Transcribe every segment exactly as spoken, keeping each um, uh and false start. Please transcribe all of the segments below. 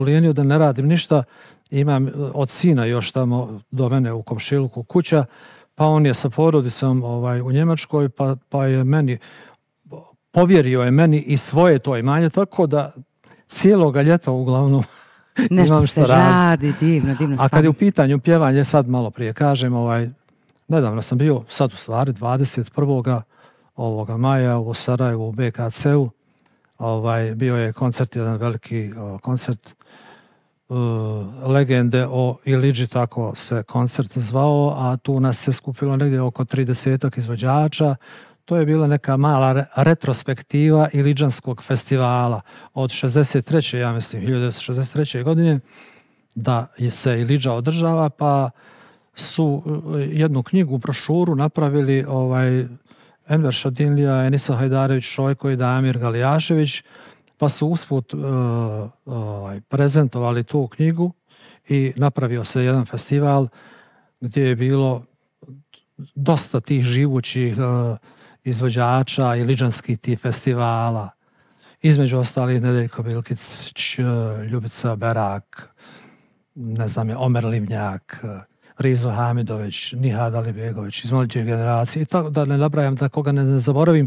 lijenio da ne radim ništa. Imam od sina još tamo do mene u komšiluku kuća, pa on je sa porodicom ovaj, u Njemačkoj, pa, pa je meni, povjerio je meni i svoje to imanje, tako da cijeloga ljeta uglavnom nešto imam se radi, divno, divno. A kad je u pitanju pjevanje, sad malo prije kažem, ovaj, nedavno sam bio, sad u stvari, dvadeset prvog ovoga maja u Sarajevu, u B K C-u, ovaj, bio je koncert, jedan veliki o, koncert uh, legende o Ilidži, tako se koncert zvao, a tu nas se skupilo negdje oko tridesetak izvođača. To je bila neka mala retrospektiva Ilidžanskog festivala od šezdeset treće ja mislim, hiljadu devetsto šezdeset treće godine, da se Ilidža održava, pa su jednu knjigu, brošuru napravili ovaj, Enver Šadinlija, Enisa Hajdarević Šojko i Damir Galijašević, pa su usput uh, ovaj, prezentovali tu knjigu i napravio se jedan festival gdje je bilo dosta tih živućih uh, izvođača i liđanskih tih festivala. Između ostalih Nedeljko Bilkić, Ljubica Berak, ne znam je, Omer Livnjak, Rizo Hamidović, Nihad Alibegović, iz mlađe generacije, i tako da ne nabrajam, da koga ne zaboravim,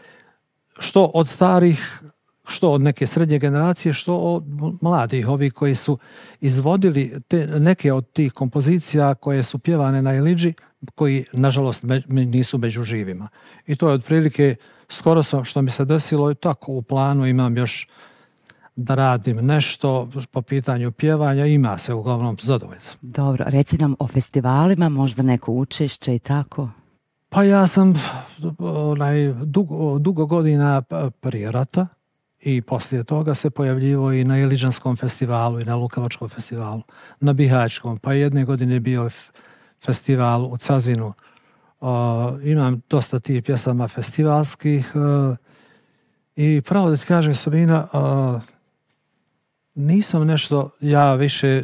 što od starih, što od neke srednje generacije, što od mladih, ovi koji su izvodili te, neke od tih kompozicija koje su pjevane na Ilidži, koji, nažalost, me, nisu među živima. I to je otprilike skoro što mi se desilo, i tako u planu imam još da radim nešto po pitanju pjevanja, ima se uglavnom zadovoljno. Dobro, reci nam o festivalima, možda neko učešće i tako? Pa ja sam onaj, dugo, dugo godina prije rata i poslije toga se pojavljivo i na Ilidžanskom festivalu i na Lukavačkom festivalu, na Bihaćkom, pa jedne godine bio festival u Cazinu. Uh, imam dosta tih pjesama festivalskih uh, i pravo da ti kažem, Sabina, uh, nisam nešto, ja više,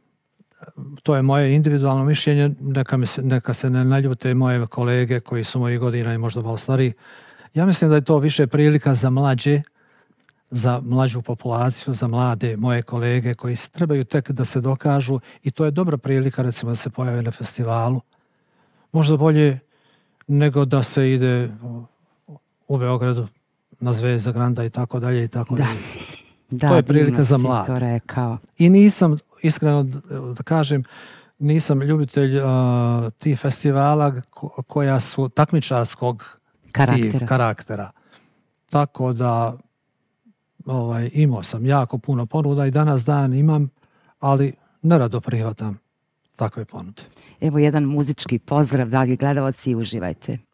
to je moje individualno mišljenje, neka, mi se, neka se ne naljute moje kolege koji su moji godina i možda malo stariji. Ja mislim da je to više prilika za mlađe, za mlađu populaciju, za mlade moje kolege koji trebaju tek da se dokažu, i to je dobra prilika recimo da se pojave na festivalu. Možda bolje nego da se ide u Beogradu na Zvezda Granda i tako dalje i tako da. dalje. Da, to je prilika za mlade. to rekao. I nisam, iskreno da kažem, nisam ljubitelj uh, tih festivala ko, koja su takmičarskog karaktera. Tih karaktera. Tako da ovaj, imao sam jako puno ponuda i danas dan imam, ali nerado prihvatam takve ponude. Evo jedan muzički pozdrav, dragi gledalci, i uživajte.